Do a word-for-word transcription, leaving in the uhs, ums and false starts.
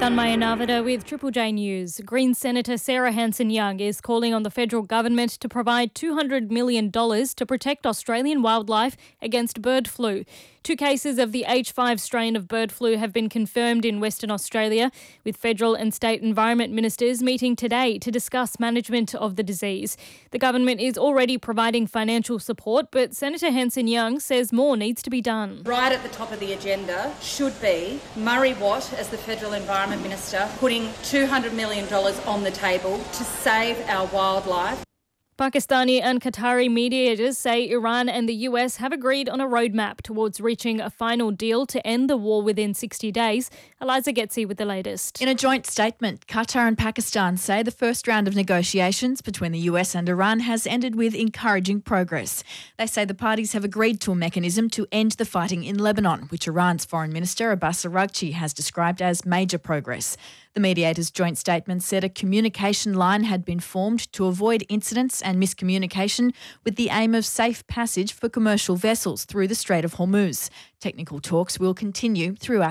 Tanmaya Navada with Triple J News. Green Senator Sarah Hanson-Young is calling on the federal government to provide two hundred million dollars to protect Australian wildlife against bird flu. Two cases of the H five strain of bird flu have been confirmed in Western Australia, with federal and state environment ministers meeting today to discuss management of the disease. The government is already providing financial support, but Senator Hanson-Young says more needs to be done. Right at the top of the agenda should be Murray Watt, as the Federal Environment Minister, putting two hundred million dollars on the table to save our wildlife. Pakistani and Qatari mediators say Iran and the U S have agreed on a roadmap towards reaching a final deal to end the war within sixty days. Eliza Getzi with the latest. In a joint statement, Qatar and Pakistan say the first round of negotiations between the U S and Iran has ended with encouraging progress. They say the parties have agreed to a mechanism to end the fighting in Lebanon, which Iran's Foreign Minister Abbas Araghchi has described as major progress. The mediators' joint statement said a communication line had been formed to avoid incidents and miscommunication with the aim of safe passage for commercial vessels through the Strait of Hormuz. Technical talks will continue throughout